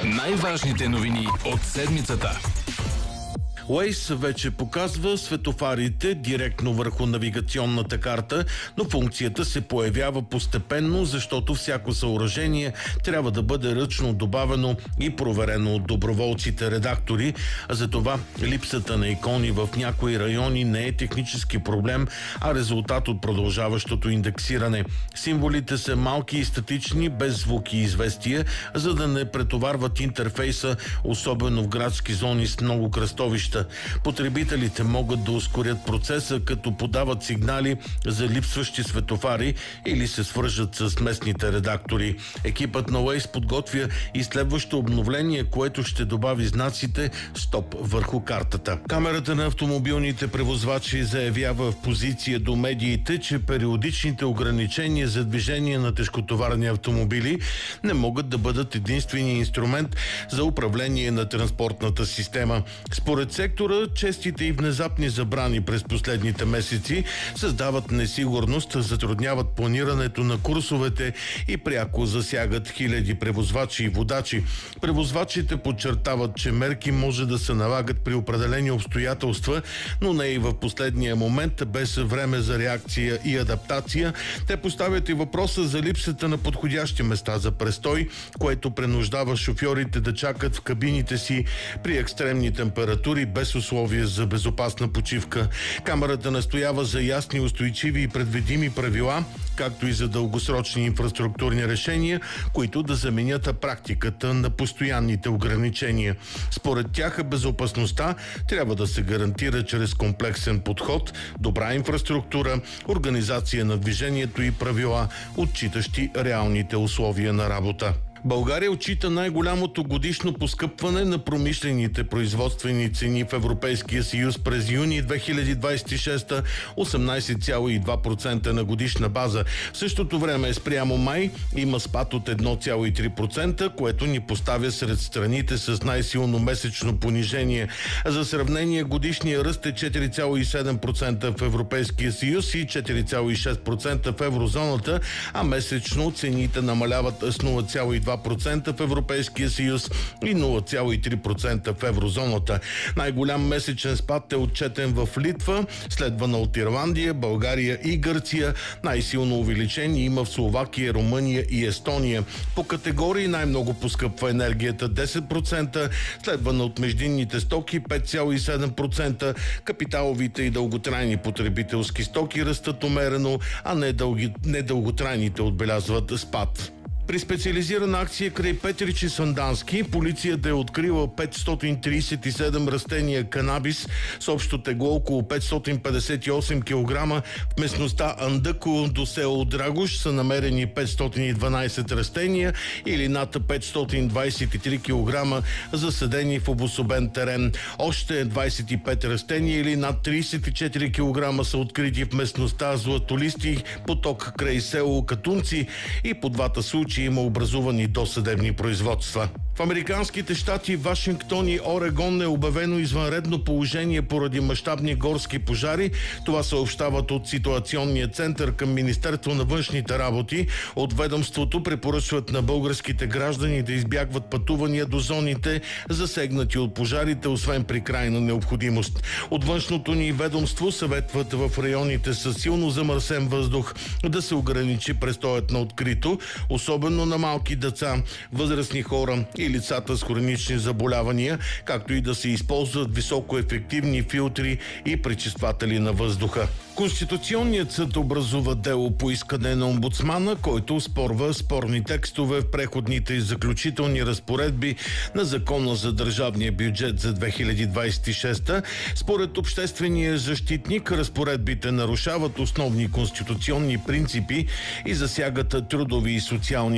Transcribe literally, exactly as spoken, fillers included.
Най-важните новини от седмицата. Waze вече показва светофарите директно върху навигационната карта, но функцията се появява постепенно, защото всяко съоръжение трябва да бъде ръчно добавено и проверено от доброволците редактори. А затова липсата на икони в някои райони не е технически проблем, а резултат от продължаващото индексиране. Символите са малки и статични, без звуки и известия, за да не претоварват интерфейса, особено в градски зони с много кръстовища. Потребителите могат да ускорят процеса, като подават сигнали за липсващи светофари или се свържат с местните редактори. Екипът на Waze подготвя и следващо обновление, което ще добави знаците «Стоп» върху картата. Камерата на автомобилните превозвачи заявява в позиция до медиите, че периодичните ограничения за движение на тежкотоварни автомобили не могат да бъдат единствения инструмент за управление на транспортната система. Според сектора, честите и внезапни забрани през последните месеци създават несигурност, затрудняват планирането на курсовете и пряко засягат хиляди превозвачи и водачи. Превозвачите подчертават, че мерки може да се налагат при определени обстоятелства, но не и в последния момент, без време за реакция и адаптация. Те поставят и въпроса за липсата на подходящи места за престой, което принуждава шофьорите да чакат в кабините си при екстремни температури без условия за безопасна почивка. Камерата настоява за ясни, устойчиви и предвидими правила, както и за дългосрочни инфраструктурни решения, които да заменят практиката на постоянните ограничения. Според тях безопасността трябва да се гарантира чрез комплексен подход, добра инфраструктура, организация на движението и правила, отчитащи реалните условия на работа. България отчита най-голямото годишно поскъпване на промишлените производствени цени в Европейския съюз през юни две хиляди двадесет и шеста – осемнадесет цяло и две процента на годишна база. В същото време спрямо май има спад от едно цяло и три процента, което ни поставя сред страните с най-силно месечно понижение. За сравнение, годишният ръст е четири цяло и седем процента в Европейския съюз и четири цяло и шест процента в еврозоната, а месечно цените намаляват с нула цяло и две процента в Европейския съюз и нула цяло и три процента в еврозоната. Най-голям месечен спад е отчетен в Литва, следвана от Ирландия, България и Гърция. Най-силно увеличение има в Словакия, Румъния и Естония. По категории най-много поскъпва енергията десет процента, следвана от междинните стоки пет цяло и седем процента. Капиталовите и дълготрайни потребителски стоки растат умерено, а недълготрайните отбелязват спад. При специализирана акция край Петрич и Сандански полицията е открила петстотин тридесет и седем растения канабис с общо тегло около петстотин петдесет и осем килограма. В местността Андъко до село Драгош са намерени петстотин и дванадесет растения или над петстотин двадесет и три килограма, засадени в обособен терен. Още двадесет и пет растения или над тридесет и четири килограма са открити в местността Златолисти поток край село Катунци и по двата случая има образувани досъдебни производства. В американските щати Вашингтон и Орегон е обявено извънредно положение поради мащабни горски пожари. Това съобщават от ситуационния център към Министерство на външните работи. От ведомството препоръчват на българските граждани да избягват пътувания до зоните, засегнати от пожарите, освен при крайна необходимост. От външното ни ведомство съветват в районите с силно замърсен въздух да се ограничи престоят на открито, особено на малки деца, възрастни хора и лицата с хронични заболявания, както и да се използват високоефективни филтри и пречистватели на въздуха. Конституционният съд образува дело по искане на омбудсмана, който оспорва спорни текстове в преходните и заключителни разпоредби на Закона за държавния бюджет за две хиляди двадесет и шеста. Според обществения защитник, разпоредбите нарушават основни конституционни принципи и засягат трудови и социални